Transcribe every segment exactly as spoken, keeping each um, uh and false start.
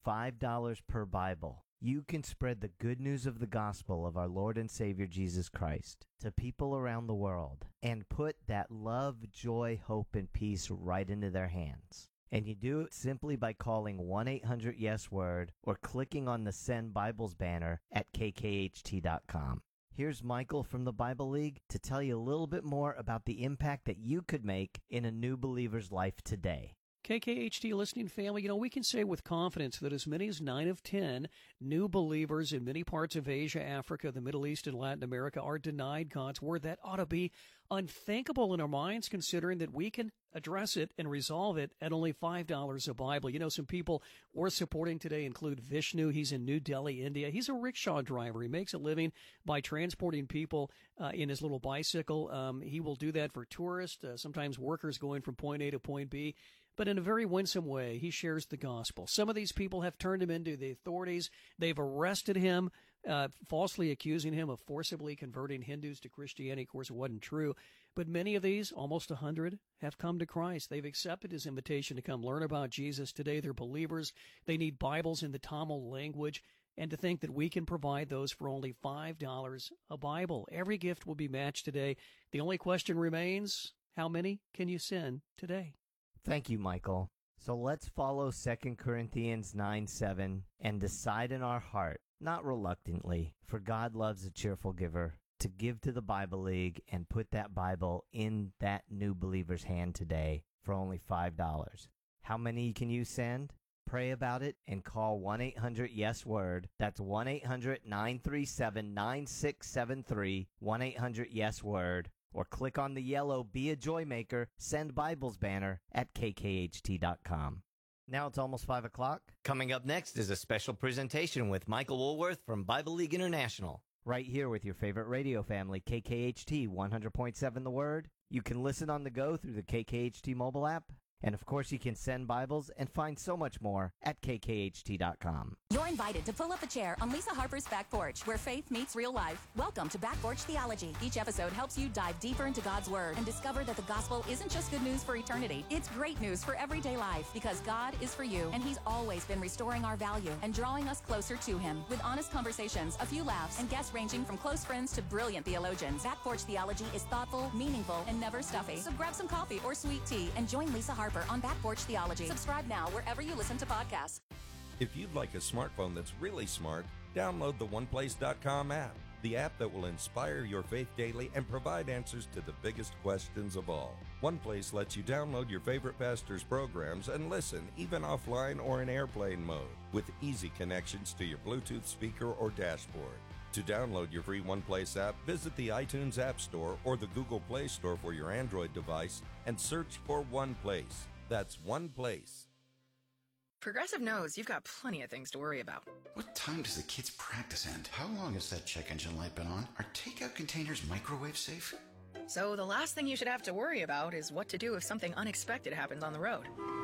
five dollars per Bible, you can spread the good news of the gospel of our Lord and Savior Jesus Christ to people around the world and put that love, joy, hope, and peace right into their hands. And you do it simply by calling one eight hundred yes word or clicking on the Send Bibles banner at k k h t dot com. Here's Michael from the Bible League to tell you a little bit more about the impact that you could make in a new believer's life today. K K H T listening family, you know, we can say with confidence that as many as nine of ten new believers in many parts of Asia, Africa, the Middle East, and Latin America are denied God's word. That ought to be unthinkable in our minds, considering that we can address it and resolve it at only five dollars a Bible. You know, some people we're supporting today include Vishnu. He's in New Delhi, India. He's a rickshaw driver. He makes a living by transporting people uh, in his little bicycle. Um, he will do that for tourists, uh, sometimes workers going from point A to point B. But in a very winsome way, he shares the gospel. Some of these people have turned him into the authorities. They've arrested him, uh, falsely accusing him of forcibly converting Hindus to Christianity. Of course, it wasn't true. But many of these, almost a hundred, have come to Christ. They've accepted his invitation to come learn about Jesus. Today, they're believers. They need Bibles in the Tamil language. And to think that we can provide those for only five dollars a Bible. Every gift will be matched today. The only question remains, how many can you send today? Thank you, Michael. So let's follow Second Corinthians nine seven and decide in our heart, not reluctantly, for God loves a cheerful giver, to give to the Bible League and put that Bible in that new believer's hand today for only five dollars. How many can you send? Pray about it and call one eight hundred yes word. That's one eight hundred nine three seven nine six seven three, one eight hundred yes word. Or click on the yellow Be a Joy Maker, Send Bibles banner at k k h t dot com. Now it's almost five o'clock. Coming up next is a special presentation with Michael Woolworth from Bible League International. Right here with your favorite radio family, K K H T one hundred point seven The Word. You can listen on the go through the K K H T mobile app. And of course, you can send Bibles and find so much more at k k h t dot com. You're invited to pull up a chair on Lisa Harper's Back Porch, where faith meets real life. Welcome to Back Porch Theology. Each episode helps you dive deeper into God's Word and discover that the gospel isn't just good news for eternity. It's great news for everyday life, because God is for you, and He's always been restoring our value and drawing us closer to Him. With honest conversations, a few laughs, and guests ranging from close friends to brilliant theologians, Back Porch Theology is thoughtful, meaningful, and never stuffy. So grab some coffee or sweet tea and join Lisa Harper on Back Porch Theology. Subscribe now wherever you listen to podcasts. If you'd like a smartphone that's really smart, download the one place dot com app, the app that will inspire your faith daily and provide answers to the biggest questions of all. OnePlace lets you download your favorite pastor's programs and listen, even offline or in airplane mode, with easy connections to your Bluetooth speaker or dashboard. To download your free OnePlace app, visit the iTunes App Store or the Google Play Store for your Android device and search for OnePlace. That's OnePlace. Progressive knows you've got plenty of things to worry about. What time does the kids' practice end? How long has that check engine light been on? Are takeout containers microwave safe? So the last thing you should have to worry about is what to do if something unexpected happens on the road.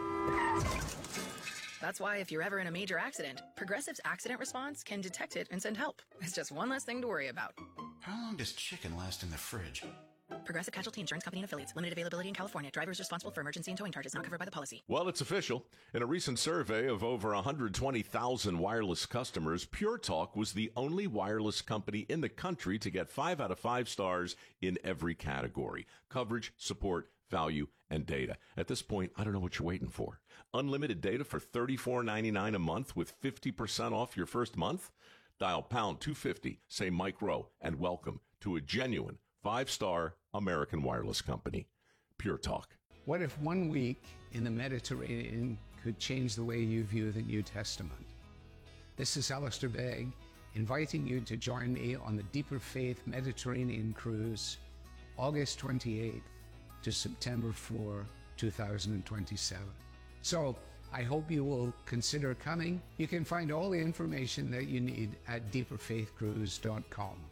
That's why if you're ever in a major accident, Progressive's accident response can detect it and send help. It's just one less thing to worry about. How long does chicken last in the fridge? Progressive Casualty Insurance Company and Affiliates. Limited availability in California. Drivers responsible for emergency and towing charges not covered by the policy. Well, it's official. In a recent survey of over one hundred twenty thousand wireless customers, Pure Talk was the only wireless company in the country to get five out of five stars in every category: coverage, support, value, and data. At this point, I don't know what you're waiting for. Unlimited data for thirty-four ninety-nine a month with fifty percent off your first month? Dial pound two fifty, say Mike Rowe, and welcome to a genuine five-star American wireless company. Pure Talk. What if one week in the Mediterranean could change the way you view the New Testament? This is Alistair Begg, inviting you to join me on the Deeper Faith Mediterranean Cruise, August twenty-eighth to September fourth, two thousand twenty-seven. So, I hope you will consider coming. You can find all the information that you need at deeper faith cruise dot com.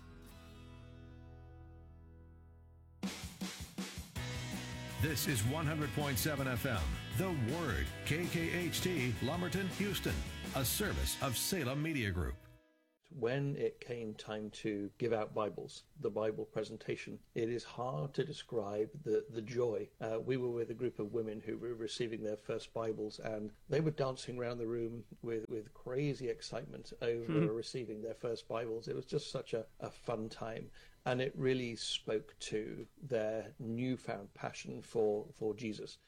This is one hundred point seven F M, The Word, K K H T, Lumberton, Houston, a service of Salem Media Group. When it came time to give out Bibles, the Bible presentation, it is hard to describe the, the joy. Uh, we were with a group of women who were receiving their first Bibles, and they were dancing around the room with, with crazy excitement over mm-hmm. receiving their first Bibles. It was just such a, a fun time, and it really spoke to their newfound passion for, for Jesus.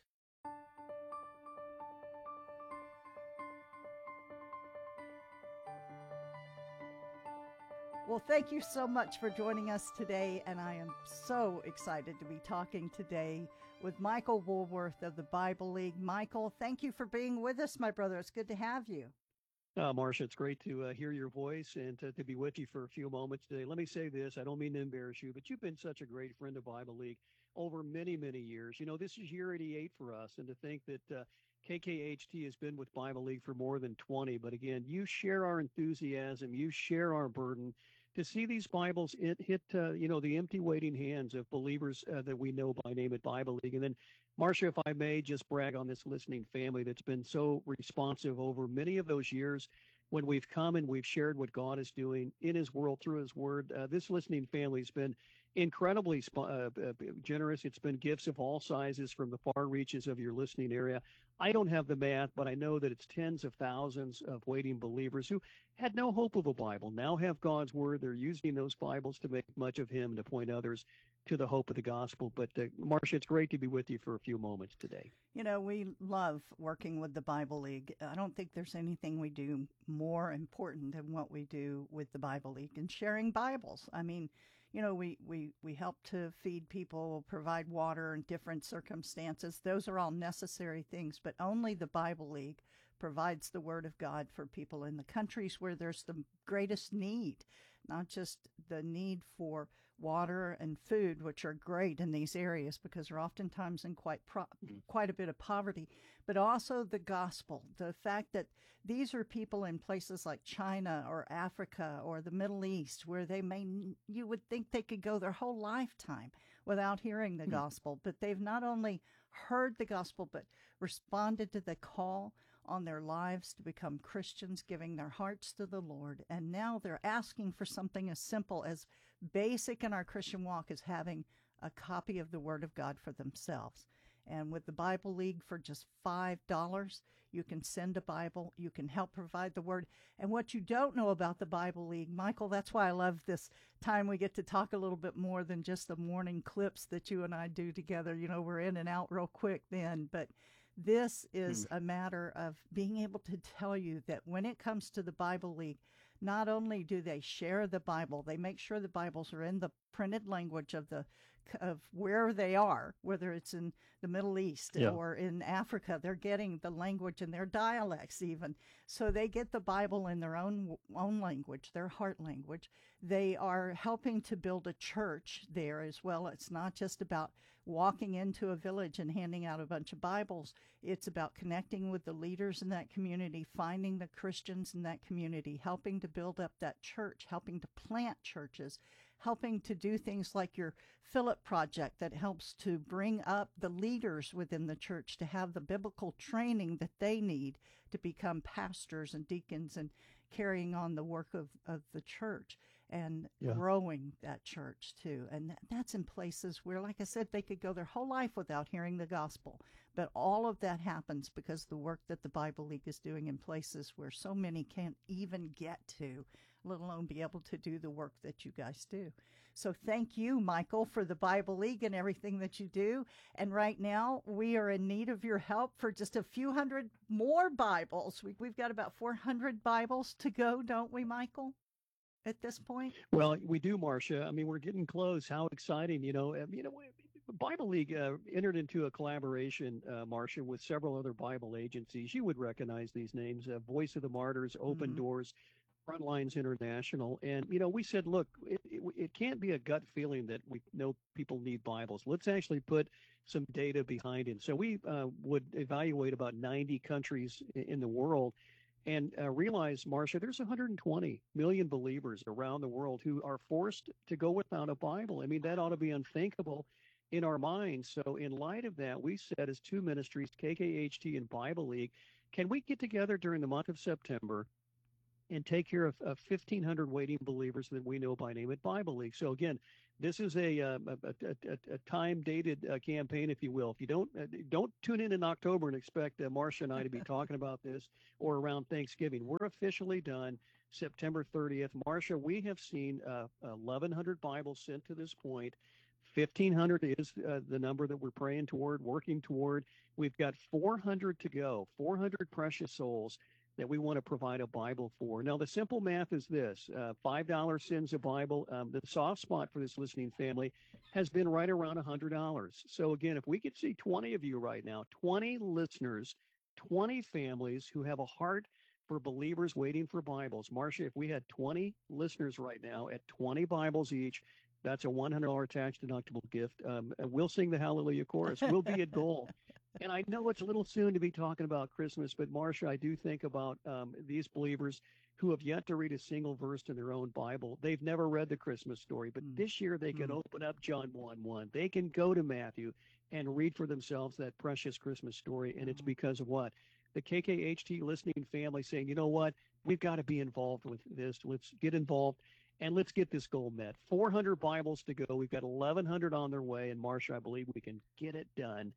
Well, thank you so much for joining us today, and I am so excited to be talking today with Michael Woolworth of the Bible League. Michael, thank you for being with us, my brother. It's good to have you. Uh, Marcia, it's great to uh, hear your voice and to, to be with you for a few moments today. Let me say this. I don't mean to embarrass you, but you've been such a great friend of Bible League over many, many years. You know, this is year eighty-eight for us, and to think that uh, K K H T has been with Bible League for more than twenty. But again, you share our enthusiasm. You share our burden to see these Bibles it hit, uh, you know, the empty waiting hands of believers uh, that we know by name at Bible League. And then, Marcia, if I may just brag on this listening family that's been so responsive over many of those years when we've come and we've shared what God is doing in his world through his word. Uh, this listening family has been incredibly uh, uh, generous. It's been gifts of all sizes from the far reaches of your listening area. I don't have the math, but I know that it's tens of thousands of waiting believers who had no hope of a Bible, now have God's word. They're using those Bibles to make much of him, to point others to the hope of the gospel. But uh, Marcia, it's great to be with you for a few moments today. You know, we love working with the Bible League. I don't think there's anything we do more important than what we do with the Bible League and sharing Bibles. I mean, you know, we, we, we help to feed people, provide water in different circumstances. Those are all necessary things, but only the Bible League provides the Word of God for people in the countries where there's the greatest need, not just the need for water and food, which are great in these areas because they're oftentimes in quite pro- quite a bit of poverty, but also the gospel, the fact that these are people in places like China or Africa or the Middle East where they may, you would think they could go their whole lifetime without hearing the mm. gospel, but they've not only heard the gospel, but responded to the call on their lives to become Christians, giving their hearts to the Lord. And now they're asking for something as simple, as basic in our Christian walk as having a copy of the Word of God for themselves. And with the Bible League, for just five dollars, you can send a Bible. You can help provide the Word. And what you don't know about the Bible League, Michael, that's why I love this time we get to talk a little bit more than just the morning clips that you and I do together. You know, we're in and out real quick then, but this is a matter of being able to tell you that when it comes to the Bible League, not only do they share the Bible, they make sure the Bibles are in the printed language of the of where they are, whether it's in the Middle East yeah. or in Africa. They're getting the language in their dialects even. So they get the Bible in their own own language, their heart language. They are helping to build a church there as well. It's not just about walking into a village and handing out a bunch of Bibles. It's about connecting with the leaders in that community, finding the Christians in that community, helping to build up that church, helping to plant churches, helping to do things like your Philip Project that helps to bring up the leaders within the church to have the biblical training that they need to become pastors and deacons and carrying on the work of, of the church and yeah. growing that church too. And that, that's in places where, like I said, they could go their whole life without hearing the gospel. But all of that happens because of the work that the Bible League is doing in places where so many can't even get to, let alone be able to do the work that you guys do. So thank you, Michael, for the Bible League and everything that you do. And right now, we are in need of your help for just a few hundred more Bibles. We, we've got about four hundred Bibles to go, don't we, Michael, at this point? Well, we do, Marcia. I mean, we're getting close. How exciting, you know. You know, Bible League uh, entered into a collaboration, uh, Marcia, with several other Bible agencies. You would recognize these names, uh, Voice of the Martyrs, Open mm-hmm. Doors, Frontlines International. And, you know, we said, look, it, it, it can't be a gut feeling that we know people need Bibles. Let's actually put some data behind it. So we uh, would evaluate about ninety countries in the world and uh, realize, Marcia, there's one hundred twenty million believers around the world who are forced to go without a Bible. I mean, that ought to be unthinkable in our minds. So in light of that, we said as two ministries, K K H T and Bible League, can we get together during the month of September and take care of, of fifteen hundred waiting believers that we know by name at Bible League. So again, this is a uh, a, a, a, a time-dated uh, campaign, if you will. If you don't uh, don't tune in in October and expect uh, Marcia and I to be talking about this or around Thanksgiving. We're officially done September thirtieth. Marcia, we have seen uh, eleven hundred Bibles sent to this point. fifteen hundred is uh, the number that we're praying toward, working toward. We've got four hundred to go, four hundred precious souls that we want to provide a Bible for. Now, the simple math is this. Uh, five dollars sends a Bible. Um, the soft spot for this listening family has been right around one hundred dollars. So, again, if we could see twenty of you right now, twenty listeners, twenty families who have a heart for believers waiting for Bibles. Marcia, if we had twenty listeners right now at twenty Bibles each, that's a one hundred dollars tax-deductible gift. Um, we'll sing the Hallelujah chorus. We'll be at goal. And I know it's a little soon to be talking about Christmas, but Marcia, I do think about um, these believers who have yet to read a single verse in their own Bible. They've never read the Christmas story, but mm. this year they can mm. open up John one one. They can go to Matthew and read for themselves that precious Christmas story, and it's because of what? The K K H T listening family saying, you know what? We've got to be involved with this. Let's get involved. And let's get this goal met. four hundred Bibles to go. We've got eleven hundred on their way. And, Marcia, I believe we can get it done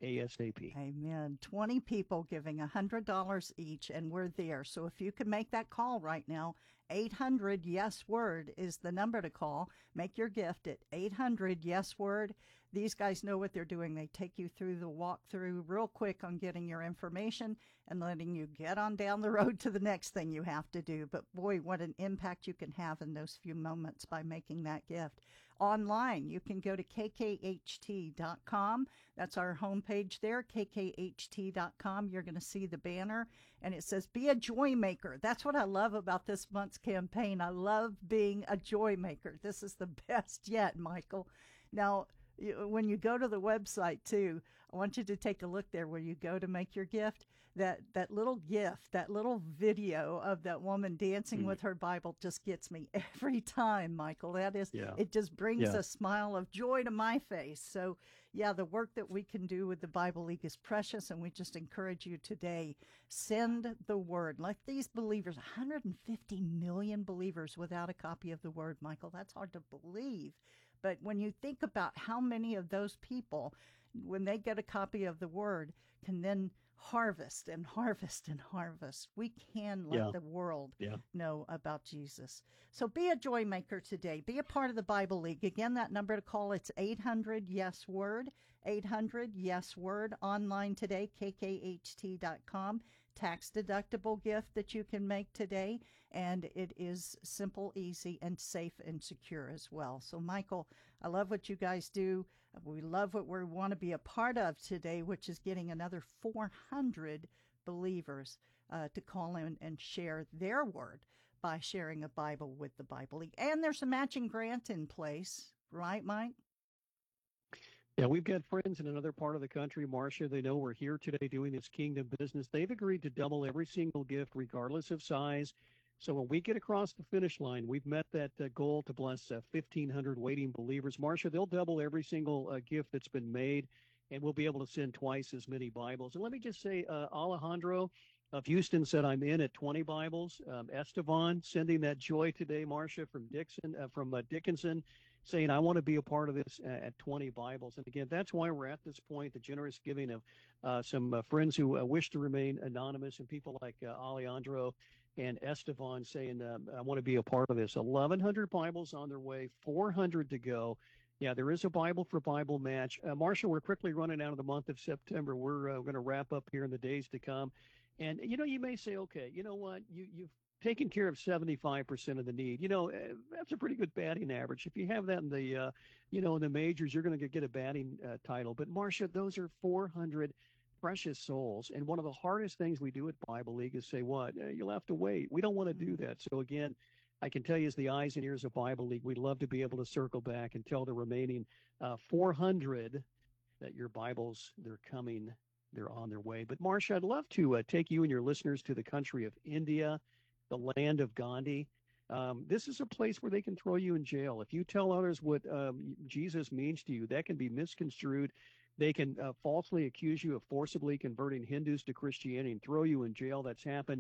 ASAP. Amen. twenty people giving one hundred dollars each, and we're there. So if you can make that call right now, eight hundred yes word is the number to call. Make your gift at eight hundred yes word. These guys know what they're doing. They take you through the walkthrough real quick on getting your information and letting you get on down the road to the next thing you have to do. But boy, what an impact you can have in those few moments by making that gift. Online, you can go to k k h t dot com. That's our homepage there, k k h t dot com. You're going to see the banner, and it says, be a joy maker. That's what I love about this month's campaign. I love being a joy maker. This is the best yet, Michael. Now, when you go to the website, too, I want you to take a look there where you go to make your gift. That that little gift, that little video of that woman dancing mm. with her Bible just gets me every time, Michael. That is, yeah. It just brings yeah. a smile of joy to my face. So, yeah, the work that we can do with the Bible League is precious, and we just encourage you today, send the word. Like these believers, one hundred fifty million believers without a copy of the word, Michael. That's hard to believe. But when you think about how many of those people, when they get a copy of the word, can then harvest and harvest and harvest, we can let yeah. the world yeah. know about Jesus. So be a joy maker today. Be a part of the Bible League. Again, that number to call, it's eight hundred yes word, eight hundred yes word. Online today, k k h t dot com. Tax deductible gift that you can make today, and it is simple, easy, and safe and secure as well. So, Michael, I love what you guys do. We love what we want to be a part of today, which is getting another four hundred believers uh, to call in and share their word by sharing a Bible with the Bible League. And there's a matching grant in place, right, Mike? Yeah, we've got friends in another part of the country, Marcia. They know we're here today doing this kingdom business. They've agreed to double every single gift, regardless of size. So when we get across the finish line, we've met that uh, goal to bless uh, fifteen hundred waiting believers. Marcia, they'll double every single uh, gift that's been made, and we'll be able to send twice as many Bibles. And let me just say, uh, Alejandro of Houston said, I'm in at twenty Bibles. Um, Estevan sending that joy today, Marcia, from Dixon, uh, from uh, Dickinson, saying, I want to be a part of this uh, at twenty Bibles. And again, that's why we're at this point, the generous giving of uh, some uh, friends who uh, wish to remain anonymous, and people like uh, Alejandro and Estevan saying, uh, I want to be a part of this. eleven hundred Bibles on their way, four hundred to go. Yeah, there is a Bible for Bible match. Uh, Marcia, we're quickly running out of the month of September. We're uh, going to wrap up here in the days to come. And, you know, you may say, okay, you know what, you, you've taken care of seventy-five percent of the need. You know, that's a pretty good batting average. If you have that in the, uh, you know, in the majors, you're going to get a batting uh, title. But, Marcia, those are four hundred precious souls. And one of the hardest things we do at Bible League is say, what? Uh, you'll have to wait. We don't want to do that. So, again, I can tell you as the eyes and ears of Bible League, we'd love to be able to circle back and tell the remaining uh, four hundred that your Bibles, they're coming, they're on their way. But, Marcia, I'd love to uh, take you and your listeners to the country of India, the land of Gandhi. Um, this is a place where they can throw you in jail. If you tell others what um, Jesus means to you, that can be misconstrued. They can uh, falsely accuse you of forcibly converting Hindus to Christianity and throw you in jail. That's happened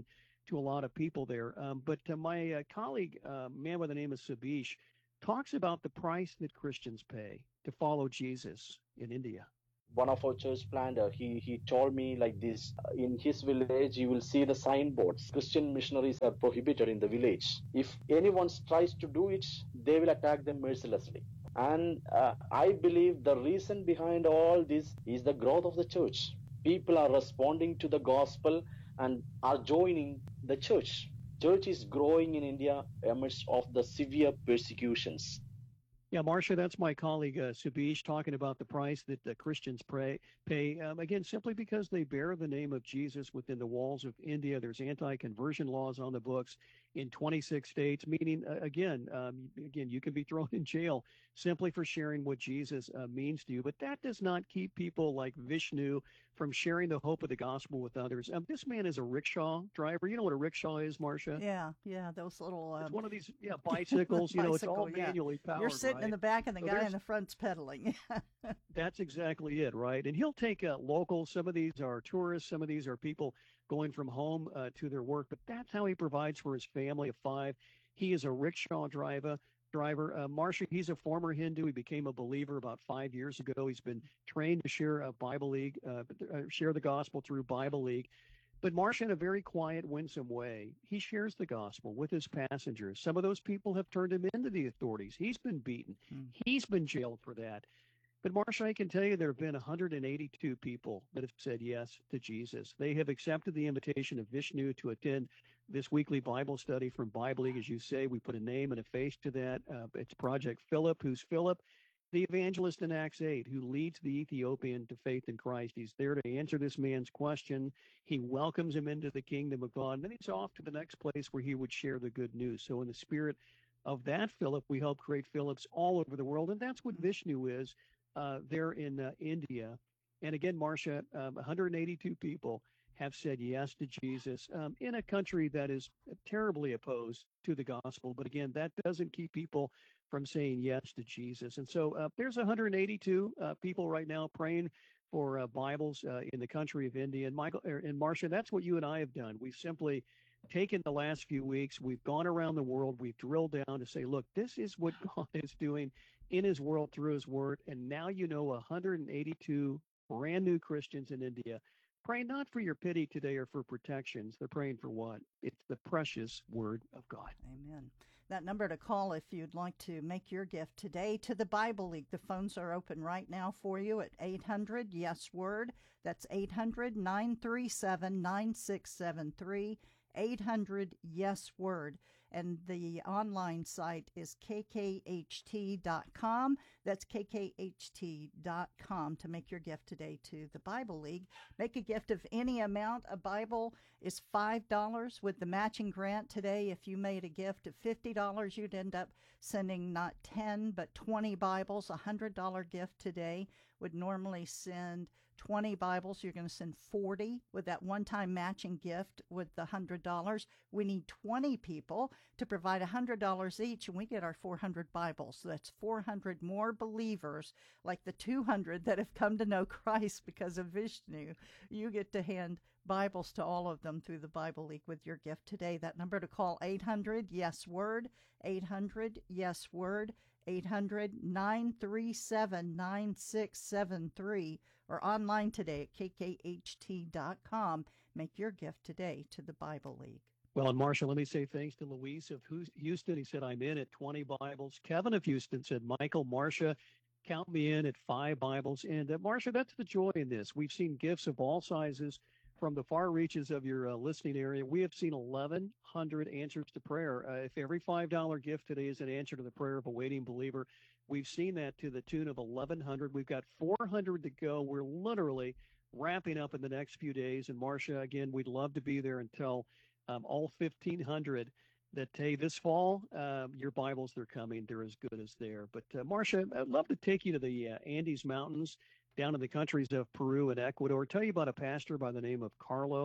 to a lot of people there. Um, but uh, my uh, colleague, uh, man by the name of Sabish, talks about the price that Christians pay to follow Jesus in India. One of our church planter, he, he told me like this, in his village, you will see the signboards. Christian missionaries are prohibited in the village. If anyone tries to do it, they will attack them mercilessly. And uh, I believe the reason behind all this is the growth of the church. People are responding to the gospel and are joining the church. Church is growing in India amidst of the severe persecutions. Yeah, Marcia, that's my colleague uh, Subish talking about the price that uh, Christians pray, pay, um, again, simply because they bear the name of Jesus within the walls of India. There's anti-conversion laws on the books in twenty-six states, meaning, uh, again, um, again, you can be thrown in jail simply for sharing what Jesus uh, means to you. But that does not keep people like Vishnu from sharing the hope of the gospel with others. Um, this man is a rickshaw driver. You know what a rickshaw is, Marcia? Yeah, yeah, those little... Um, it's one of these yeah bicycles. You know, it's all yeah. manually powered. You're sitting right? in the back and the so guy in the front's pedaling. That's exactly it, right? And he'll take uh, locals. Some of these are tourists. Some of these are people going from home uh, to their work. But that's how he provides for his family of five. He is a rickshaw driver. Driver, uh, Marcia, he's a former Hindu. He became a believer about five years ago. He's been trained to share a Bible League, uh, share the gospel through Bible League. But Marcia, in a very quiet, winsome way, he shares the gospel with his passengers. Some of those people have turned him into the authorities. He's been beaten. Hmm. He's been jailed for that. But Marcia, I can tell you there have been one hundred eighty-two people that have said yes to Jesus. They have accepted the invitation of Vishnu to attend this weekly Bible study from Bible League. As you say, we put a name and a face to that. Uh, it's Project Philip. Who's Philip? The evangelist in Acts eight who leads the Ethiopian to faith in Christ. He's there to answer this man's question. He welcomes him into the kingdom of God. And then he's off to the next place where he would share the good news. So in the spirit of that Philip, we help create Philips all over the world. And that's what Vishnu is uh, there in uh, India. And again, Marcia, um, one hundred eighty-two people have said yes to Jesus um, in a country that is terribly opposed to the gospel. But again, that doesn't keep people from saying yes to Jesus. And so uh, there's one hundred eighty-two uh, people right now praying for uh, Bibles uh, in the country of India. And Michael er, and Marcia, that's what you and I have done. We've simply taken the last few weeks. We've gone around the world. We've drilled down to say, look, this is what God is doing in his world through his word. And now you know one hundred eighty-two brand new Christians in India pray not for your pity today or for protections. They're praying for what? It's the precious word of God. Amen. That number to call if you'd like to make your gift today to the Bible League. The phones are open right now for you at eight hundred yes word. That's eight hundred nine three seven nine six seven three. eight hundred yes word. And the online site is k k h t dot com. That's k k h t dot com to make your gift today to the Bible League. Make a gift of any amount. A Bible is five dollars with the matching grant today. If you made a gift of fifty dollars, you'd end up sending not ten, but twenty Bibles. A one hundred dollars gift today would normally send twenty Bibles. You're going to send forty with that one-time matching gift with the one hundred dollars. We need twenty people to provide one hundred dollars each, and we get our four hundred Bibles. So that's four hundred more believers, like the two hundred that have come to know Christ because of Vishnu. You get to hand Bibles to all of them through the Bible League with your gift today. That number to call, eight hundred yes word, eight hundred yes word, eight hundred nine three seven nine six seven three, or online today at k k h t dot com. Make your gift today to the Bible League. Well, and Marcia, let me say thanks to Luis of Houston. He said, I'm in at twenty Bibles. Kevin of Houston said, Michael, Marcia, count me in at five Bibles. And uh, Marcia, that's the joy in this. We've seen gifts of all sizes from the far reaches of your uh, listening area. We have seen eleven hundred answers to prayer. Uh, if every five dollar gift today is an answer to the prayer of a waiting believer, we've seen that to the tune of eleven hundred. We've got four hundred to go. We're literally wrapping up in the next few days. And Marcia, again, we'd love to be there and tell um, all fifteen hundred that, hey, this fall, um, your Bibles, they're coming. They're as good as there. But uh, Marcia, I'd love to take you to the uh, Andes Mountains down in the countries of Peru and Ecuador. Tell you about a pastor by the name of Carlo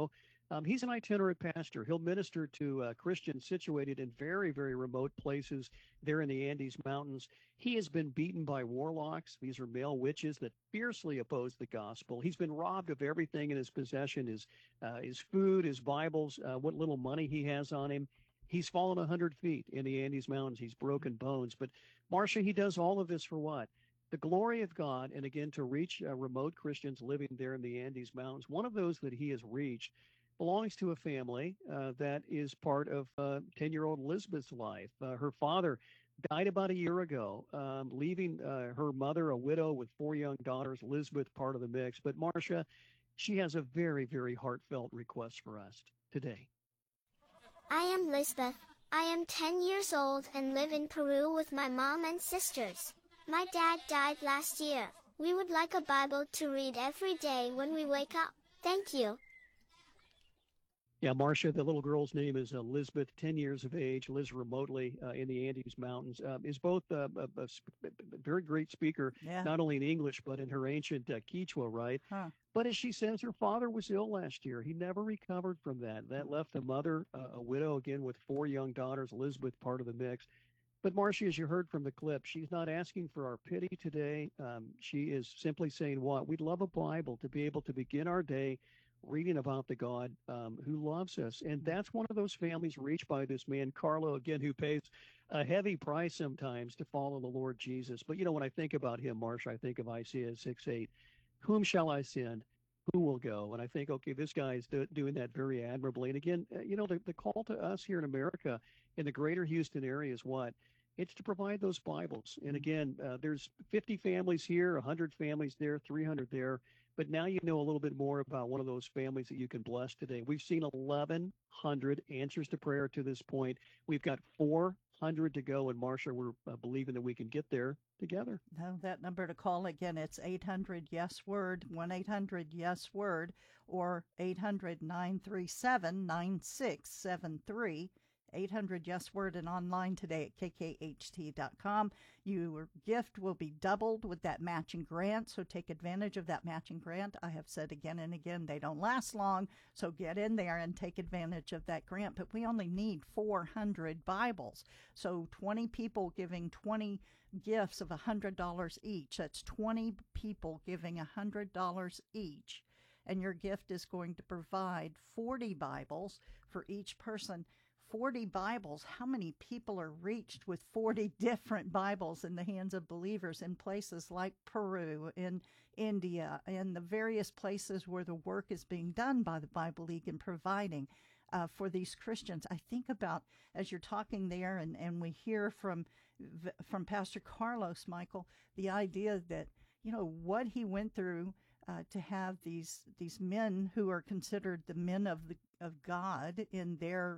Um, he's an itinerant pastor. He'll minister to uh, Christians situated in very, very remote places there in the Andes Mountains. He has been beaten by warlocks. These are male witches that fiercely oppose the gospel. He's been robbed of everything in his possession, his, uh, his food, his Bibles, uh, what little money he has on him. He's fallen one hundred feet in the Andes Mountains. He's broken bones. But, Marcia, he does all of this for what? The glory of God, and again, to reach uh, remote Christians living there in the Andes Mountains. One of those that he has reached belongs to a family uh, that is part of uh, ten-year-old Elizabeth's life. Uh, her father died about a year ago, um, leaving uh, her mother a widow with four young daughters, Elizabeth part of the mix. But, Marcia, she has a very, very heartfelt request for us today. I am Lisbeth. I am ten years old and live in Peru with my mom and sisters. My dad died last year. We would like a Bible to read every day when we wake up. Thank you. Yeah, Marcia, the little girl's name is Elizabeth, ten years of age, lives remotely uh, in the Andes Mountains, uh, is both uh, a, a, a very great speaker, yeah. not only in English, but in her ancient uh, Quechua, right? Huh. But as she says, her father was ill last year. He never recovered from that. That left a mother, uh, a widow, again, with four young daughters, Elizabeth part of the mix. But Marcia, as you heard from the clip, she's not asking for our pity today. Um, she is simply saying what? We'd love a Bible to be able to begin our day reading about the God um, who loves us. And that's one of those families reached by this man, Carlo, again, who pays a heavy price sometimes to follow the Lord Jesus. But, you know, when I think about him, Marcia, I think of Isaiah six eight. Whom shall I send? Who will go? And I think, okay, this guy is do, doing that very admirably. And again, you know, the, the call to us here in America, in the greater Houston area is what? It's to provide those Bibles. And again, uh, there's fifty families here, one hundred families there, three hundred there. But now you know a little bit more about one of those families that you can bless today. We've seen eleven hundred answers to prayer to this point. We've got four hundred to go. And Marcia, we're uh, believing that we can get there together. Now, that number to call again, it's eight hundred yes word, one eight hundred yes word, or eight hundred nine three seven nine six seven three. eight hundred yes word, and online today at k k h t dot com. Your gift will be doubled with that matching grant, so take advantage of that matching grant. I have said again and again, they don't last long, so get in there and take advantage of that grant. But we only need four hundred Bibles, so twenty people giving twenty gifts of one hundred dollars each. That's twenty people giving one hundred dollars each, and your gift is going to provide forty Bibles for each person. forty Bibles. How many people are reached with forty different Bibles in the hands of believers in places like Peru, in India, in the various places where the work is being done by the Bible League in providing uh, for these Christians? I think about, as you're talking there, and, and we hear from from Pastor Carlos, Michael, the idea that, you know, what he went through uh, to have these these men who are considered the men of the of God in their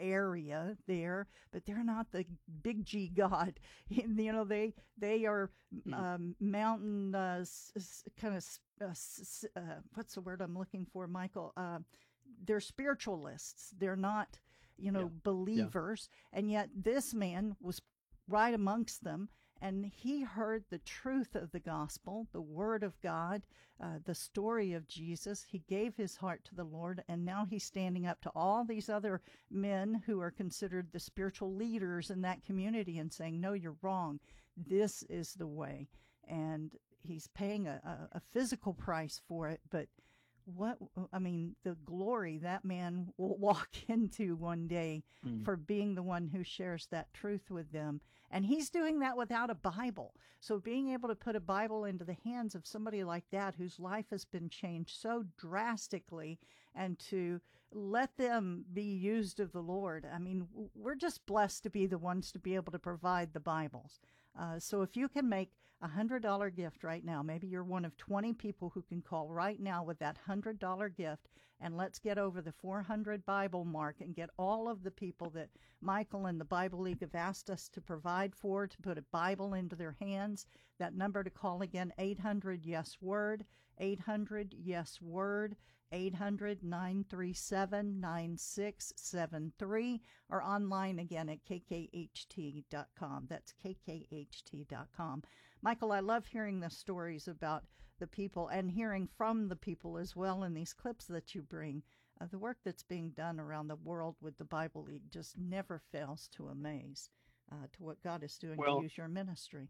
area there, but they're not the big G God. You know, they they are um, mountain uh, s- s- kind of uh, s- uh, what's the word I'm looking for, Michael? Uh, they're spiritualists. They're not, you know, yeah. believers. Yeah. And yet this man was right amongst them, and he heard the truth of the gospel, the word of God, uh, the story of Jesus. He gave his heart to the Lord, and now he's standing up to all these other men who are considered the spiritual leaders in that community and saying, no, you're wrong. This is the way. And he's paying a, a, a physical price for it, but what, I mean, the glory that man will walk into one day mm. for being the one who shares that truth with them. And he's doing that without a Bible. So being able to put a Bible into the hands of somebody like that, whose life has been changed so drastically, and to let them be used of the Lord. I mean, we're just blessed to be the ones to be able to provide the Bibles. Uh, so if you can make a one hundred dollars gift right now, maybe you're one of twenty people who can call right now with that one hundred dollars gift, and let's get over the four hundred Bible mark and get all of the people that Michael and the Bible League have asked us to provide for, to put a Bible into their hands. That number to call again, eight hundred yes word, eight hundred yes word, eight hundred nine three seven nine six seven three, or online again at k k h t dot com. That's k k h t dot com. Michael, I love hearing the stories about the people and hearing from the people as well in these clips that you bring Uh, the work that's being done around the world with the Bible League just never fails to amaze uh, to what God is doing Well, to use your ministry.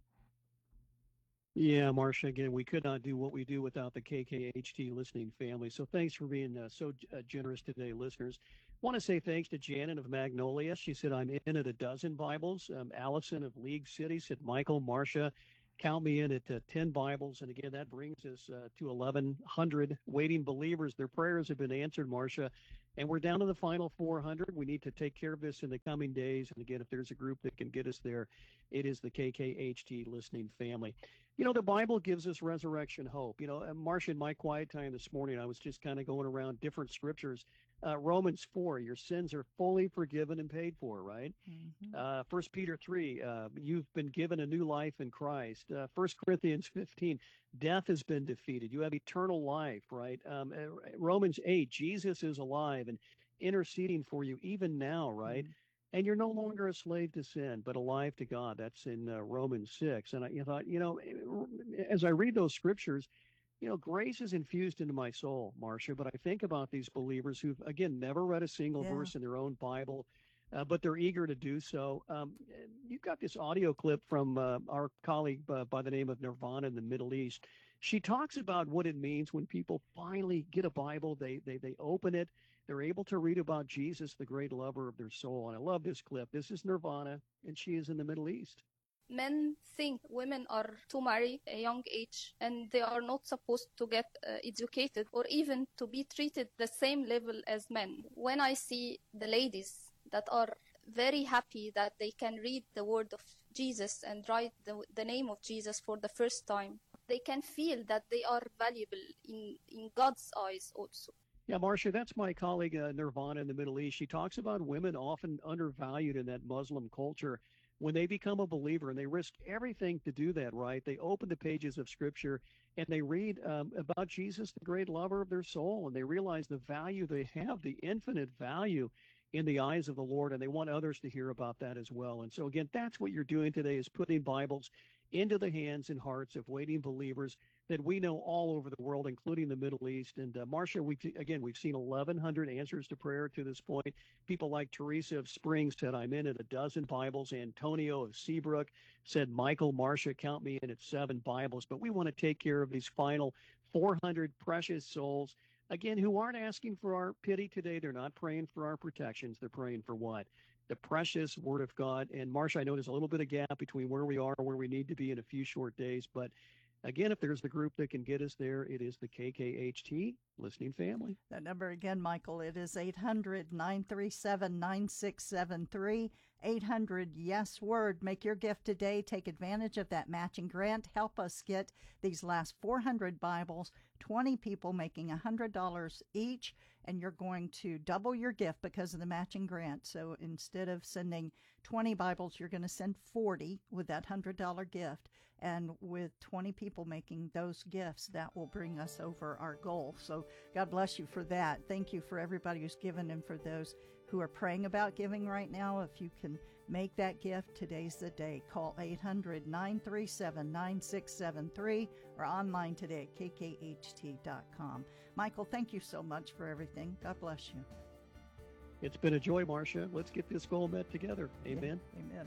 Yeah, Marcia, again, we could not do what we do without the K K H T listening family. So thanks for being uh, so uh, generous today, listeners. Want to say thanks to Janet of Magnolia. She said, I'm in at a dozen Bibles. Um, Allison of League City said, Michael, Marcia, count me in at uh, ten Bibles. And again, that brings us uh, to eleven hundred waiting believers. Their prayers have been answered, Marcia. And we're down to the final four hundred. We need to take care of this in the coming days. And again, if there's a group that can get us there, it is the K K H T listening family. You know, the Bible gives us resurrection hope. You know, Marcia, in my quiet time this morning, I was just kind of going around different scriptures. Uh, Romans four, your sins are fully forgiven and paid for, right? Mm-hmm. Uh, First Peter three, uh, you've been given a new life in Christ. Uh, First Corinthians fifteen, death has been defeated. You have eternal life, right? Um, uh, Romans eight, Jesus is alive and interceding for you even now, right? Mm-hmm. And you're no longer a slave to sin, but alive to God. That's in uh, Romans six. And I you thought, you know, as I read those scriptures, you know, grace is infused into my soul, Marcia. But I think about these believers who've, again, never read a single Yeah. verse in their own Bible, uh, but they're eager to do so. Um, you've got this audio clip from uh, our colleague uh, by the name of Nirvana in the Middle East. She talks about what it means when people finally get a Bible, they they they open it, they're able to read about Jesus, the great lover of their soul. And I love this clip. This is Nirvana, and she is in the Middle East. Men think women are to marry at a young age and they are not supposed to get uh, educated or even to be treated the same level as men. When I see the ladies that are very happy that they can read the word of Jesus and write the, the name of Jesus for the first time, they can feel that they are valuable in, in God's eyes also. Yeah, Marcia, that's my colleague uh, Nirvana in the Middle East. She talks about women often undervalued in that Muslim culture. When they become a believer and they risk everything to do that, right? They open the pages of Scripture and they read um, about Jesus, the great lover of their soul, and they realize the value they have, the infinite value in the eyes of the Lord, and they want others to hear about that as well. And so, again, that's what you're doing today, is putting Bibles into the hands and hearts of waiting believers that we know all over the world, including the Middle East. And uh, Marcia, we again, we've seen eleven hundred answers to prayer to this point. People like Teresa of Springs said, I'm in at a dozen Bibles. Antonio of Seabrook said, Michael, Marcia, count me in at seven Bibles. But we want to take care of these final four hundred precious souls, again, who aren't asking for our pity today. They're not praying for our protections. They're praying for what? The precious Word of God. And Marcia, I know there's a little bit of gap between where we are and where we need to be in a few short days, but again, if there's the group that can get us there, it is the K K H T listening family. That number again, Michael, it is eight hundred, nine three seven, nine six seven three, eight hundred, yes, word. Make your gift today. Take advantage of that matching grant. Help us get these last four hundred Bibles, twenty people making one hundred dollars each, and you're going to double your gift because of the matching grant. So instead of sending twenty Bibles, you're going to send forty with that one hundred dollars gift. And with twenty people making those gifts, that will bring us over our goal. So God bless you for that. Thank you for everybody who's given, and for those who are praying about giving right now. If you can make that gift, today's the day. Call eight hundred, nine three seven, nine six seven three or online today at k k h t dot com. Michael, thank you so much for everything. God bless you. It's been a joy, Marcia. Let's get this goal met together. Amen. Yeah, amen.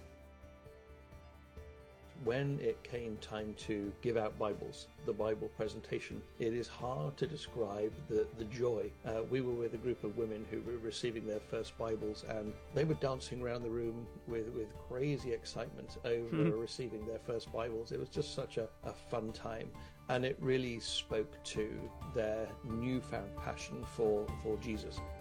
When it came time to give out Bibles, the Bible presentation, it is hard to describe the, the joy. Uh, we were with a group of women who were receiving their first Bibles, and they were dancing around the room with, with crazy excitement over mm-hmm. receiving their first Bibles. It was just such a, a fun time, and it really spoke to their newfound passion for, for Jesus.